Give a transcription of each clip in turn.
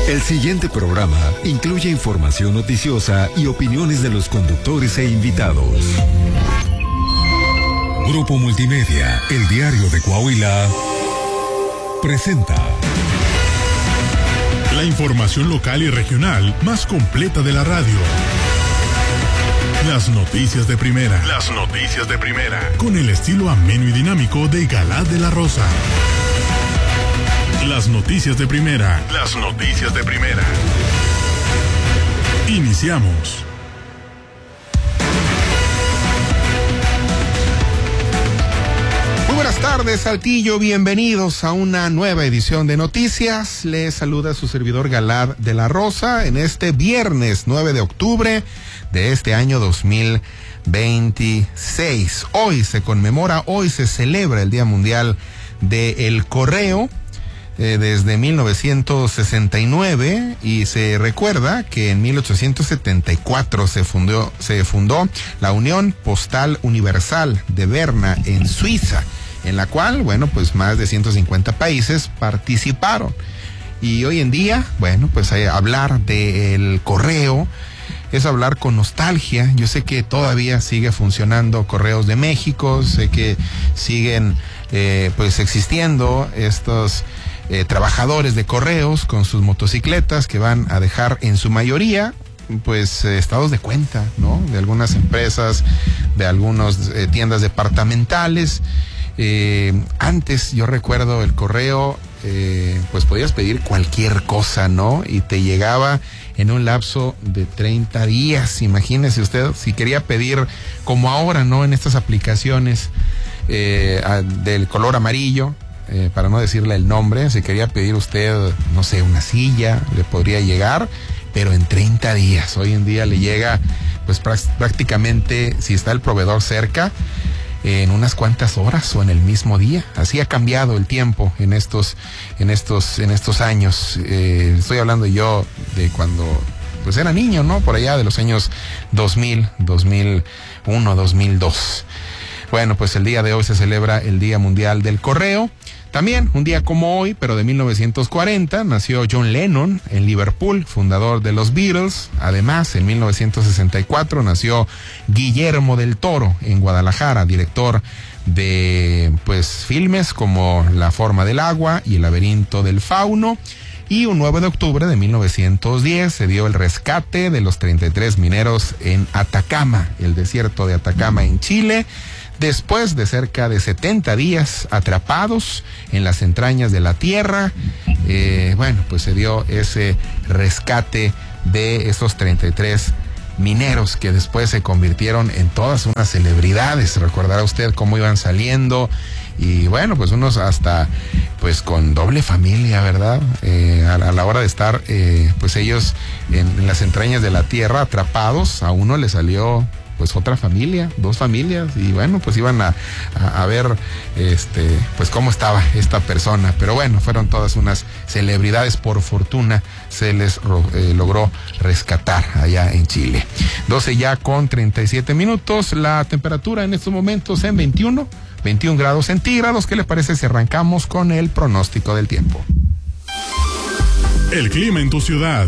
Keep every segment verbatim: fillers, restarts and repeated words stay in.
El siguiente programa incluye información noticiosa y opiniones de los conductores e invitados. Grupo Multimedia, el diario de Coahuila, presenta la información local y regional más completa de la radio. Las noticias de primera. Las noticias de primera. Con el estilo ameno y dinámico de Galad de la Rosa. Las noticias de primera. Las noticias de primera. Iniciamos. Muy buenas tardes, Saltillo. Bienvenidos a una nueva edición de Noticias. Les saluda su servidor Galad de la Rosa en este viernes nueve de octubre de este año dos mil veintiséis. Hoy se conmemora, hoy se celebra el Día Mundial del Correo. Eh, desde mil novecientos sesenta y nueve, y se recuerda que en mil ochocientos setenta y cuatro se fundó, se fundó la Unión Postal Universal de Berna en Suiza, en la cual, bueno, pues más de ciento cincuenta países participaron. Y hoy en día, bueno, pues eh, hablar del correo es hablar con nostalgia. Yo sé que todavía sigue funcionando Correos de México, sé que siguen eh, pues existiendo estos Eh, trabajadores de correos con sus motocicletas que van a dejar en su mayoría pues eh, estados de cuenta, ¿no? De algunas empresas, de algunas eh, tiendas departamentales. Eh, antes yo recuerdo el correo, eh, pues podías pedir cualquier cosa, ¿no? Y te llegaba en un lapso de treinta días. Imagínese usted, si quería pedir como ahora, ¿no? En estas aplicaciones eh, a, del color amarillo. Eh, para no decirle el nombre, si quería pedir usted, no sé, una silla, le podría llegar, pero en treinta días. Hoy en día le llega, pues prácticamente, si está el proveedor cerca, eh, en unas cuantas horas o en el mismo día. Así ha cambiado el tiempo en estos, en estos, en estos años. Eh, estoy hablando yo de cuando, pues era niño, ¿no? Por allá de los años dos mil, dos mil uno, dos mil dos. Bueno, pues el día de hoy se celebra el Día Mundial del Correo. También, un día como hoy, pero de mil novecientos cuarenta, nació John Lennon en Liverpool, fundador de los Beatles. Además, en mil novecientos sesenta y cuatro nació Guillermo del Toro en Guadalajara, director de pues filmes como La Forma del Agua y El Laberinto del Fauno. Y un nueve de octubre de mil novecientos diez se dio el rescate de los treinta y tres mineros en Atacama, el desierto de Atacama en Chile, después de cerca de setenta días atrapados en las entrañas de la tierra. Eh, bueno, pues se dio ese rescate de esos treinta y tres mineros que después se convirtieron en todas unas celebridades. Recordará usted cómo iban saliendo y bueno, pues unos hasta pues con doble familia, ¿verdad? Eh, a, a la hora de estar eh, pues ellos en, en las entrañas de la tierra atrapados, a uno le salió pues otra familia, dos familias, y bueno, pues iban a, a, a ver este pues cómo estaba esta persona. Pero bueno, fueron todas unas celebridades. Por fortuna se les eh, logró rescatar allá en Chile. doce ya con treinta y siete minutos, la temperatura en estos momentos en veintiuno grados centígrados. ¿Qué le parece si arrancamos con el pronóstico del tiempo? El clima en tu ciudad.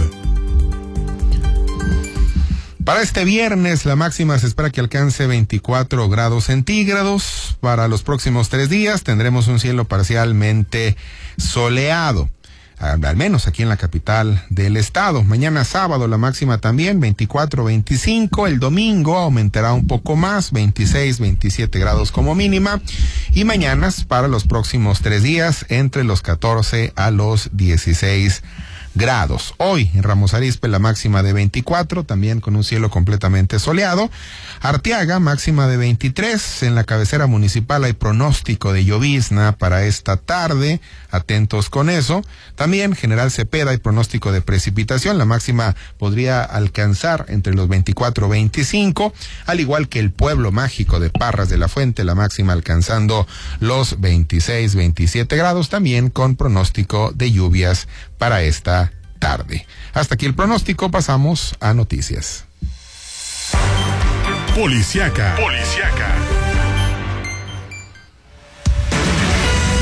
Para este viernes, la máxima se espera que alcance veinticuatro grados centígrados. Para los próximos tres días tendremos un cielo parcialmente soleado, al menos aquí en la capital del estado. Mañana sábado la máxima también veinticuatro, veinticinco. El domingo aumentará un poco más, veintiséis, veintisiete grados como mínima. Y mañanas para los próximos tres días entre los catorce a los dieciséis grados. Hoy en Ramos Arizpe la máxima de veinticuatro, también con un cielo completamente soleado. Arteaga máxima de veintitrés. En la cabecera municipal hay pronóstico de llovizna para esta tarde, atentos con eso. También General Cepeda hay pronóstico de precipitación, la máxima podría alcanzar entre los veinticuatro y veinticinco, al igual que el pueblo mágico de Parras de la Fuente, la máxima alcanzando los veintiséis, veintisiete grados, también con pronóstico de lluvias para esta tarde. Hasta aquí el pronóstico, pasamos a noticias. Policiaca. Policiaca.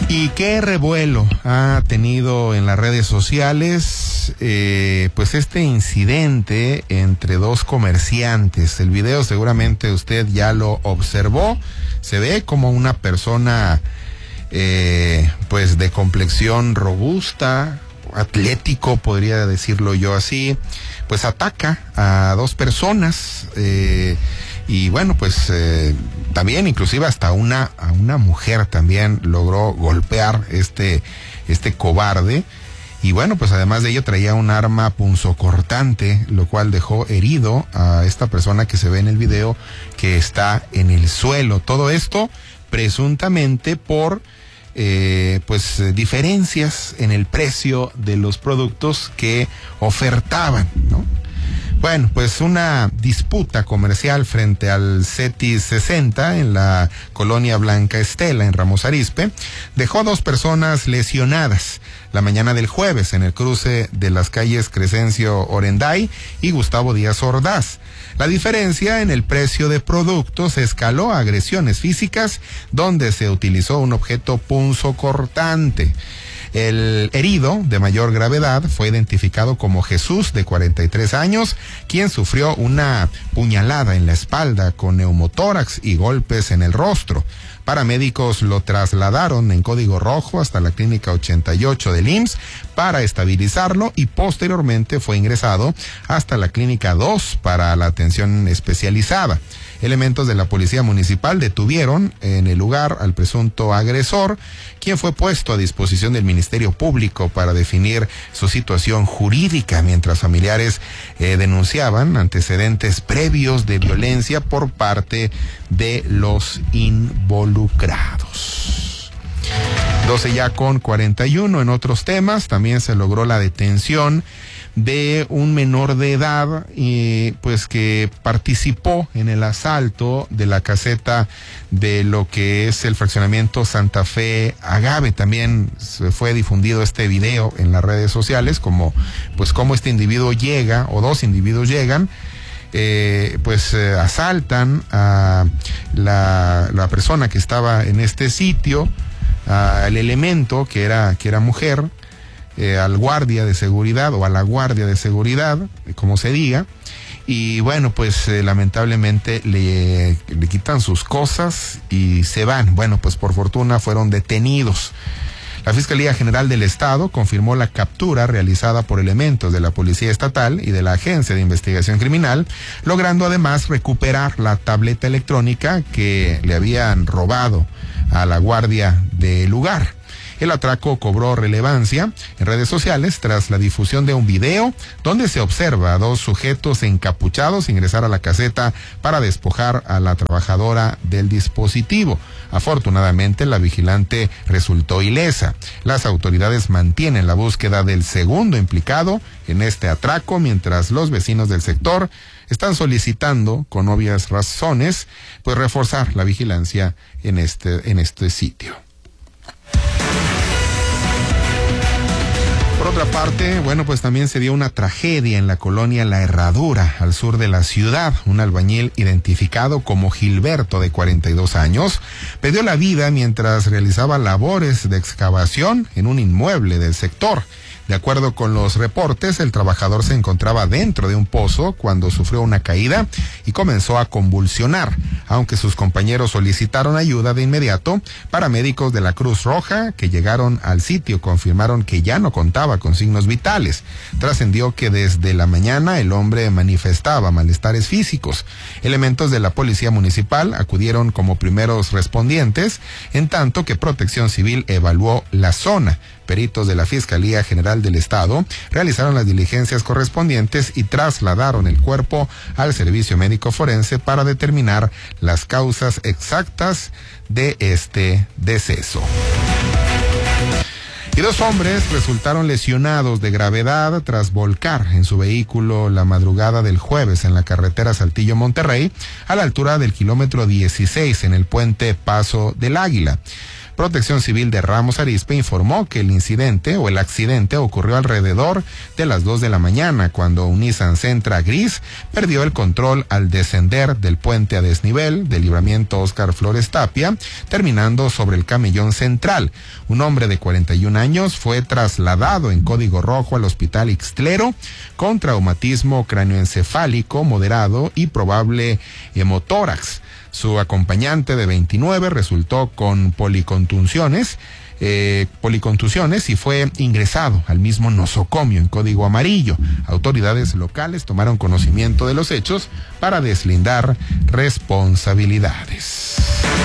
Y qué revuelo ha tenido en las redes sociales, eh, pues este incidente entre dos comerciantes. El video seguramente usted ya lo observó. Se ve como una persona, eh, pues de complexión robusta, atlético, podría decirlo yo así, pues ataca a dos personas, eh, y bueno, pues eh, también inclusive hasta una a una mujer también logró golpear este este cobarde. Y bueno, pues además de ello traía un arma punzocortante, lo cual dejó herido a esta persona que se ve en el video, que está en el suelo. Todo esto presuntamente por eh, pues diferencias en el precio de los productos que ofertaban, ¿no? Bueno, pues una disputa comercial frente al CETIS sesenta en la colonia Blanca Estela, en Ramos Arizpe, dejó a dos personas lesionadas la mañana del jueves en el cruce de las calles Crescencio Orenday y Gustavo Díaz Ordaz. La diferencia en el precio de productos escaló a agresiones físicas, donde se utilizó un objeto punzocortante. El herido de mayor gravedad fue identificado como Jesús, de cuarenta y tres años, quien sufrió una puñalada en la espalda con neumotórax y golpes en el rostro. Paramédicos lo trasladaron en código rojo hasta la clínica ochenta y ocho del I M S S para estabilizarlo y posteriormente fue ingresado hasta la clínica dos para la atención especializada. Elementos de la policía municipal detuvieron en el lugar al presunto agresor, quien fue puesto a disposición del Ministerio Público para definir su situación jurídica, mientras familiares eh, denunciaban antecedentes previos de violencia por parte de los involucrados. doce ya con cuarenta y uno. En otros temas, también se logró la detención de un menor de edad, y pues que participó en el asalto de la caseta de lo que es el fraccionamiento Santa Fe Agave. También se fue difundido este video en las redes sociales, como pues cómo este individuo llega, o dos individuos llegan, eh, pues eh, asaltan a la, la persona que estaba en este sitio, al elemento que era, que era mujer, Eh, al guardia de seguridad o a la guardia de seguridad, como se diga, y bueno, pues eh, lamentablemente le, le quitan sus cosas y se van. Bueno, pues por fortuna fueron detenidos. La Fiscalía General del Estado confirmó la captura realizada por elementos de la Policía Estatal y de la Agencia de Investigación Criminal, logrando además recuperar la tableta electrónica que le habían robado a la guardia del lugar. El atraco cobró relevancia en redes sociales tras la difusión de un video donde se observa a dos sujetos encapuchados ingresar a la caseta para despojar a la trabajadora del dispositivo. Afortunadamente, la vigilante resultó ilesa. Las autoridades mantienen la búsqueda del segundo implicado en este atraco, mientras los vecinos del sector están solicitando, con obvias razones, pues reforzar la vigilancia en este, en este sitio. Por otra parte, bueno, pues también se dio una tragedia en la colonia La Herradura, al sur de la ciudad. Un albañil identificado como Gilberto, de cuarenta y dos años, perdió la vida mientras realizaba labores de excavación en un inmueble del sector. De acuerdo con los reportes, el trabajador se encontraba dentro de un pozo cuando sufrió una caída y comenzó a convulsionar. Aunque sus compañeros solicitaron ayuda de inmediato, paramédicos de la Cruz Roja que llegaron al sitio confirmaron que ya no contaba con signos vitales. Trascendió que desde la mañana el hombre manifestaba malestares físicos. Elementos de la Policía Municipal acudieron como primeros respondientes, en tanto que Protección Civil evaluó la zona. Peritos de la Fiscalía General del Estado realizaron las diligencias correspondientes y trasladaron el cuerpo al Servicio Médico Forense para determinar las causas exactas de este deceso. Y dos hombres resultaron lesionados de gravedad tras volcar en su vehículo la madrugada del jueves en la carretera Saltillo-Monterrey, a la altura del kilómetro dieciséis en el puente Paso del Águila. Protección Civil de Ramos Arizpe informó que el incidente o el accidente ocurrió alrededor de las dos de la mañana, cuando un Nissan Sentra gris perdió el control al descender del puente a desnivel del libramiento Óscar Flores Tapia, terminando sobre el camellón central. Un hombre de cuarenta y un años fue trasladado en código rojo al hospital Ixtlero con traumatismo cráneoencefálico moderado y probable hemotórax. Su acompañante de veintinueve resultó con policontusiones, eh, policontusiones y fue ingresado al mismo nosocomio en código amarillo. Autoridades locales tomaron conocimiento de los hechos para deslindar responsabilidades.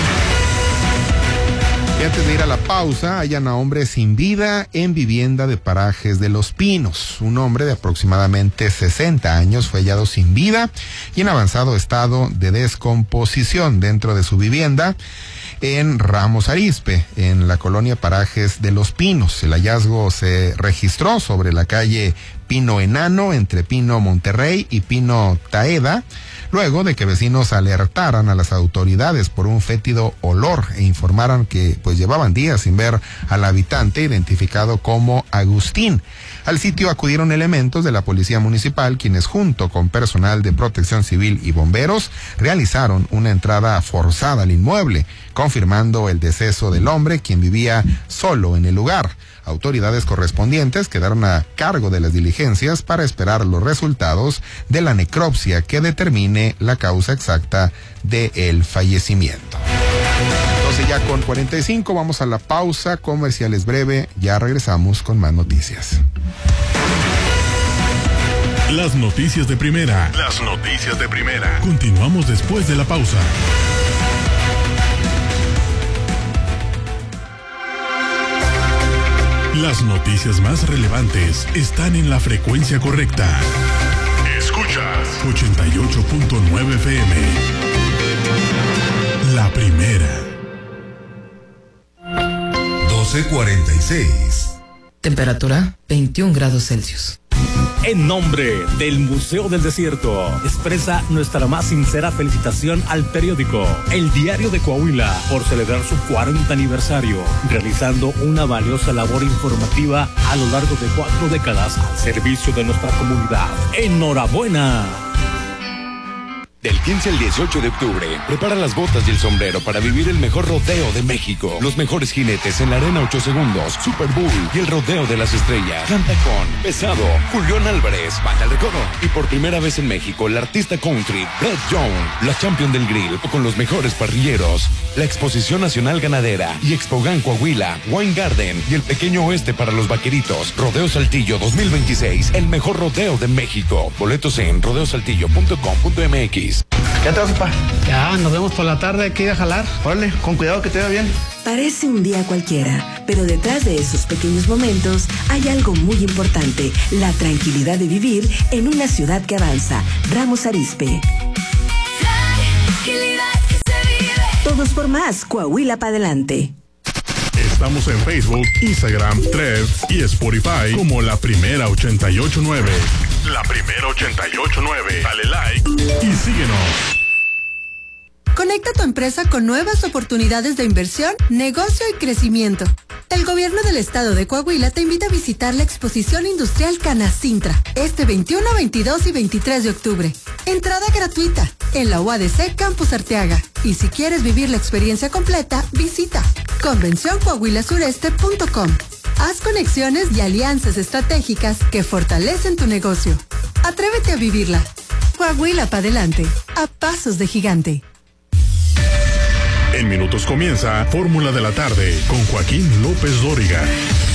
Y antes de ir a la pausa, hallan a hombre sin vida en vivienda de Parajes de Los Pinos. Un hombre de aproximadamente sesenta años fue hallado sin vida y en avanzado estado de descomposición dentro de su vivienda en Ramos Arizpe, en la colonia Parajes de Los Pinos. El hallazgo se registró sobre la calle Pino Enano, entre Pino Monterrey y Pino Taeda, luego de que vecinos alertaran a las autoridades por un fétido olor e informaran que pues llevaban días sin ver al habitante identificado como Agustín. Al sitio acudieron elementos de la Policía Municipal, quienes junto con personal de Protección Civil y bomberos realizaron una entrada forzada al inmueble, confirmando el deceso del hombre, quien vivía solo en el lugar. Autoridades correspondientes quedaron a cargo de las diligencias para esperar los resultados de la necropsia que determine la causa exacta del fallecimiento. Entonces ya con cuarenta y cinco vamos a la pausa comercial, es breve, ya regresamos con más noticias. Las noticias de primera. Las noticias de primera. Continuamos después de la pausa. Las noticias más relevantes están en la frecuencia correcta. Escuchas ochenta y ocho punto nueve F M. La primera. doce cuarenta y seis. Temperatura veintiún grados Celsius. En nombre del Museo del Desierto, expresa nuestra más sincera felicitación al periódico El Diario de Coahuila por celebrar su cuarenta aniversario, realizando una valiosa labor informativa a lo largo de cuatro décadas al servicio de nuestra comunidad. ¡Enhorabuena! Del quince al dieciocho de octubre, prepara las botas y el sombrero para vivir el mejor rodeo de México. Los mejores jinetes en la arena ocho segundos, Super Bowl y el rodeo de las estrellas. Canta con Pesado, Julián Álvarez, Banda El Recodo. Y por primera vez en México, la artista country, Brett Young, la champion del grill, con los mejores parrilleros. La Exposición Nacional Ganadera y Expogan Coahuila, Wine Garden y el Pequeño Oeste para los vaqueritos. Rodeo Saltillo dos mil veintiséis, el mejor rodeo de México. Boletos en rodeo saltillo punto com punto m x. ¿Ya te vas, papá? Ya, nos vemos por la tarde, hay que ir a jalar. Órale, con cuidado que te vaya bien. Parece un día cualquiera, pero detrás de esos pequeños momentos hay algo muy importante, la tranquilidad de vivir en una ciudad que avanza. Ramos Arizpe. Tranquilidad que se vive. Todos por más, Coahuila para adelante. Estamos en Facebook, Instagram, Threads y Spotify como La Primera ochenta y ocho nueve. La Primera ochenta y ocho nueve. Dale like y síguenos. Conecta tu empresa con nuevas oportunidades de inversión, negocio y crecimiento. El gobierno del estado de Coahuila te invita a visitar la exposición industrial Canacintra este veintiuno, veintidós y veintitrés de octubre. Entrada gratuita en la U A D C Campus Arteaga. Y si quieres vivir la experiencia completa, visita convención coahuila sureste punto com. Haz conexiones y alianzas estratégicas que fortalecen tu negocio. Atrévete a vivirla. Coahuila para adelante, a pasos de gigante. En minutos comienza Fórmula de la Tarde con Joaquín López Dóriga.